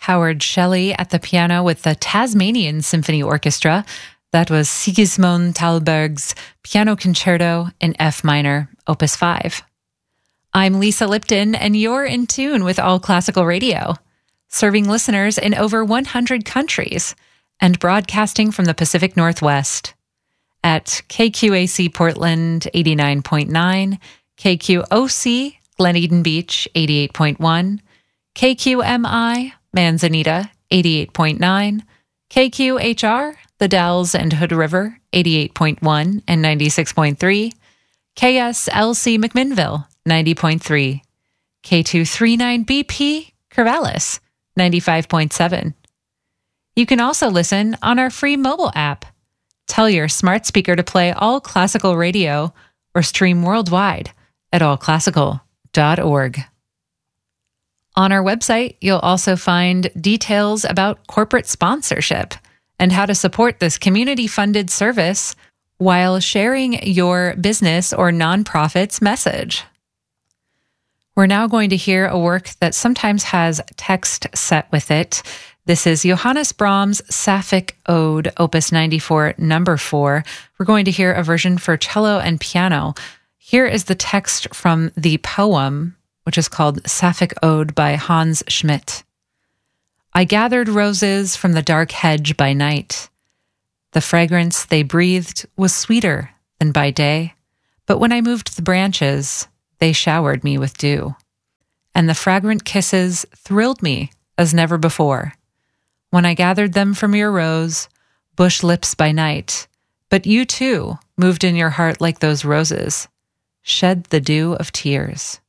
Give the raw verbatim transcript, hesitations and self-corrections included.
Howard Shelley at the piano with the Tasmanian Symphony Orchestra. That was Sigismund Thalberg's Piano Concerto in F minor, Opus five. I'm Lisa Lipton, and you're in tune with All Classical Radio, serving listeners in over one hundred countries and broadcasting from the Pacific Northwest at K Q A C Portland eighty-nine point nine, K Q O C Glen Eden Beach eighty-eight point one, K Q M I Manzanita eighty-eight point nine, K Q H R The Dalles and Hood River eighty-eight point one and ninety-six point three, K S L C McMinnville ninety point three, K two thirty-nine B P Corvallis ninety-five point seven. You can also listen on our free mobile app. Tell your smart speaker to play All Classical Radio or stream worldwide at all classical dot org. On our website, you'll also find details about corporate sponsorship and how to support this community-funded service while sharing your business or nonprofit's message. We're now going to hear a work that sometimes has text set with it. This is Johannes Brahms' Sapphic Ode, Opus ninety-four, number four. We're going to hear a version for cello and piano. Here is the text from the poem, which is called Sapphic Ode by Hans Schmidt. I gathered roses from the dark hedge by night. The fragrance they breathed was sweeter than by day, but when I moved the branches, they showered me with dew. And the fragrant kisses thrilled me as never before. When I gathered them from your rose, bush lips by night, but you too moved in your heart like those roses, shed the dew of tears.